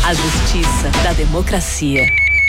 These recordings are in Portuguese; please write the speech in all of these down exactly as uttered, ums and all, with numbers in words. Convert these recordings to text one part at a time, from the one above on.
A justiça da democracia.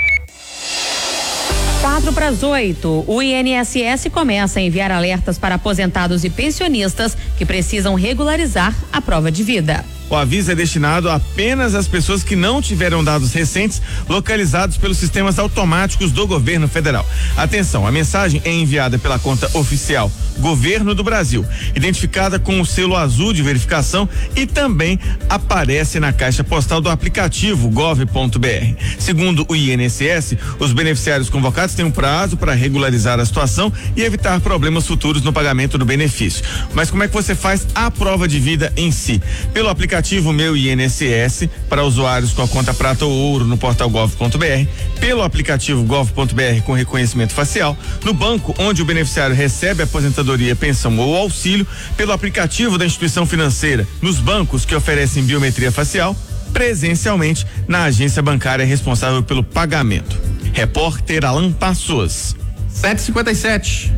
Quatro para as oito, o I N S S começa a enviar alertas para aposentados e pensionistas que precisam regularizar a prova de vida. O aviso é destinado apenas às pessoas que não tiveram dados recentes localizados pelos sistemas automáticos do governo federal. Atenção, a mensagem é enviada pela conta oficial Governo do Brasil, identificada com o selo azul de verificação, e também aparece na caixa postal do aplicativo gov ponto br. Segundo o I N S S, os beneficiários convocados têm um prazo para regularizar a situação e evitar problemas futuros no pagamento do benefício. Mas como é que você faz a prova de vida em si? Pelo aplicativo Meu I N S S, para usuários com a conta prata ou ouro no portal gov ponto br, pelo aplicativo gov ponto br com reconhecimento facial, no banco onde o beneficiário recebe a aposentadoria, pensão ou auxílio, pelo aplicativo da instituição financeira, nos bancos que oferecem biometria facial, presencialmente na agência bancária responsável pelo pagamento. Repórter Alan Passos. sete e cinquenta e sete.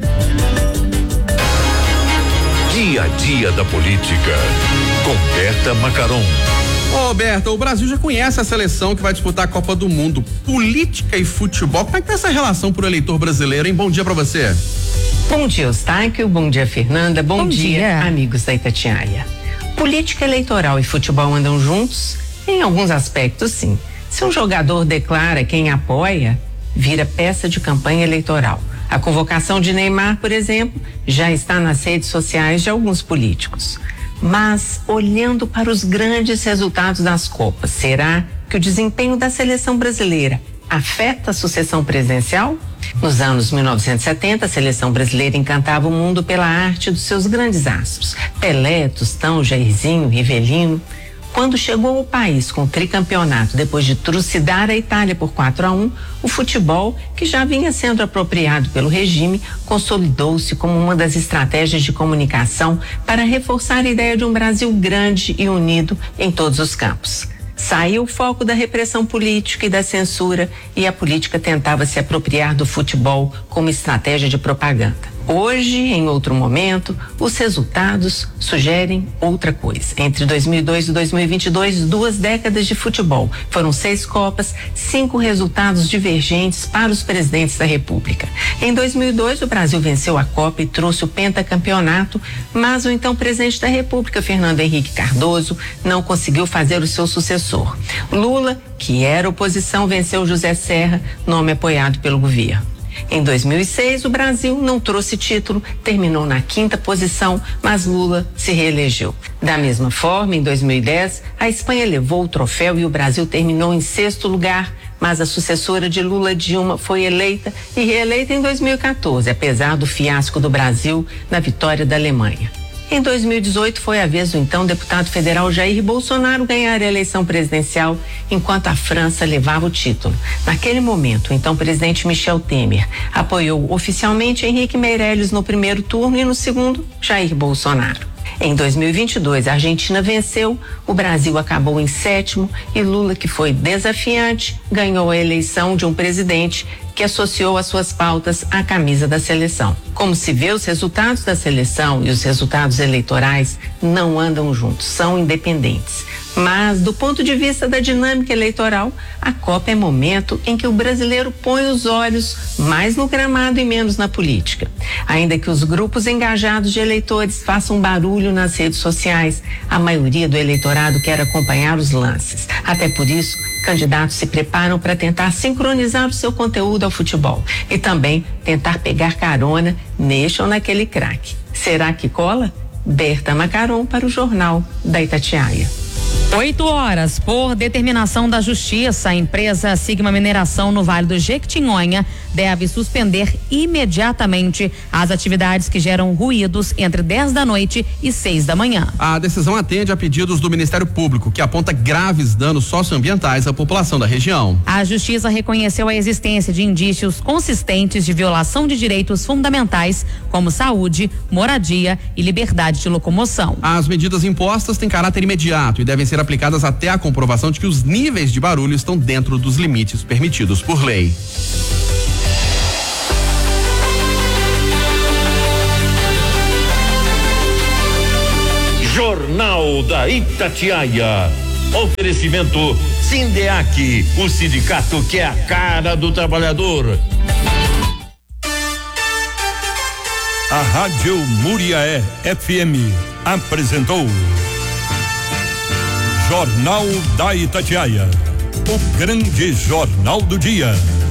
Dia a dia da política, com Berta Macaron. Ô, Berta, o Brasil já conhece a seleção que vai disputar a Copa do Mundo. Política e futebol, como é que tá essa relação pro eleitor brasileiro, hein? Bom dia pra você. Bom dia, Eustáquio. Bom dia, Fernanda. Bom, Bom dia, dia, amigos da Itatiaia. Política eleitoral e futebol andam juntos? Em alguns aspectos, sim. Se um jogador declara quem apoia, vira peça de campanha eleitoral. A convocação de Neymar, por exemplo, já está nas redes sociais de alguns políticos. Mas, olhando para os grandes resultados das Copas, será que o desempenho da seleção brasileira afeta a sucessão presidencial? Nos anos mil novecentos e setenta, a seleção brasileira encantava o mundo pela arte dos seus grandes astros: Pelé, Tostão, Jairzinho, Rivelino. Quando chegou ao país com o tricampeonato, depois de trucidar a Itália por quatro a um, o futebol, que já vinha sendo apropriado pelo regime, consolidou-se como uma das estratégias de comunicação para reforçar a ideia de um Brasil grande e unido em todos os campos. Saiu o foco da repressão política e da censura, e a política tentava se apropriar do futebol como estratégia de propaganda. Hoje, em outro momento, os resultados sugerem outra coisa. Entre dois mil e dois e dois mil e vinte e dois, duas décadas de futebol. Foram seis Copas, cinco resultados divergentes para os presidentes da República. Em dois mil e dois, o Brasil venceu a Copa e trouxe o pentacampeonato, mas o então presidente da República, Fernando Henrique Cardoso, não conseguiu fazer o seu sucessor. Lula, que era oposição, venceu José Serra, nome apoiado pelo governo. Em dois mil e seis, o Brasil não trouxe título, terminou na quinta posição, mas Lula se reelegeu. Da mesma forma, em dois mil e dez, a Espanha levou o troféu e o Brasil terminou em sexto lugar, mas a sucessora de Lula, Dilma, foi eleita e reeleita em dois mil e quatorze, apesar do fiasco do Brasil na vitória da Alemanha. Em dois mil e dezoito, foi a vez do então deputado federal Jair Bolsonaro ganhar a eleição presidencial, enquanto a França levava o título. Naquele momento, o então presidente Michel Temer apoiou oficialmente Henrique Meirelles no primeiro turno e no segundo, Jair Bolsonaro. Em dois mil e vinte e dois, a Argentina venceu, o Brasil acabou em sétimo e Lula, que foi desafiante, ganhou a eleição de um presidente que associou as suas pautas à camisa da seleção. Como se vê, os resultados da seleção e os resultados eleitorais não andam juntos, são independentes. Mas, do ponto de vista da dinâmica eleitoral, a Copa é momento em que o brasileiro põe os olhos mais no gramado e menos na política. Ainda que os grupos engajados de eleitores façam barulho nas redes sociais, a maioria do eleitorado quer acompanhar os lances. Até por isso, candidatos se preparam para tentar sincronizar o seu conteúdo ao futebol e também tentar pegar carona neste ou naquele craque. Será que cola? Berta Macaron para o Jornal da Itatiaia. Oito horas, por determinação da Justiça, a empresa Sigma Mineração no Vale do Jequitinhonha deve suspender imediatamente as atividades que geram ruídos entre dez da noite e seis da manhã. A decisão atende a pedidos do Ministério Público, que aponta graves danos socioambientais à população da região. A Justiça reconheceu a existência de indícios consistentes de violação de direitos fundamentais, como saúde, moradia e liberdade de locomoção. As medidas impostas têm caráter imediato e devem ser aplicadas até a comprovação de que os níveis de barulho estão dentro dos limites permitidos por lei. Jornal da Itatiaia. Oferecimento Sindeac, o sindicato que é a cara do trabalhador. A Rádio Muriaé F M apresentou Jornal da Itatiaia, o grande jornal do dia.